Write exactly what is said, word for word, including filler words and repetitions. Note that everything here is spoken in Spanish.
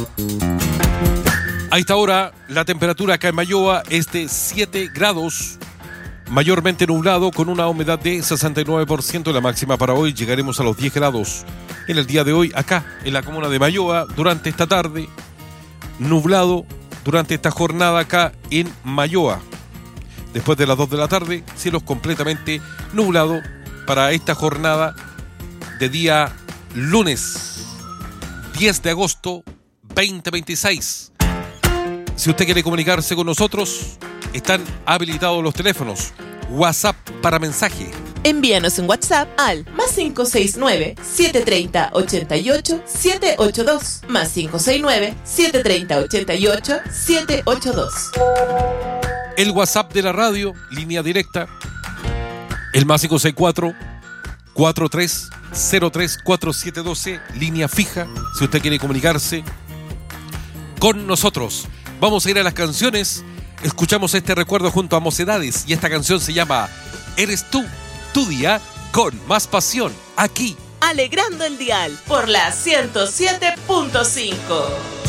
A esta hora, la temperatura acá en Mayoa es de siete grados, mayormente nublado, con una humedad de sesenta y nueve por ciento. La máxima para hoy llegaremos a los diez grados. En el día de hoy, acá en la comuna de Mayoa, durante esta tarde, nublado durante esta jornada acá en Mayoa. Después de las dos de la tarde, cielos completamente nublado para esta jornada de día lunes diez de agosto veinte veintiséis. Si usted quiere comunicarse con nosotros, están habilitados los teléfonos. WhatsApp para mensaje. Envíanos un WhatsApp al más cinco seis nueve, siete tres cero, ocho ocho, siete ocho dos, más cinco seis nueve, siete tres cero, ocho ocho, siete ocho dos. El WhatsApp de la radio, línea directa, el más cinco seis cuatro, cuatro tres cero tres, cuatro siete uno dos, línea fija, si usted quiere comunicarse con nosotros. Vamos a ir a las canciones. Escuchamos este recuerdo junto a Mocedades y esta canción se llama Eres tú, tu día, con más pasión, aquí. Alegrando el dial por la ciento siete punto cinco.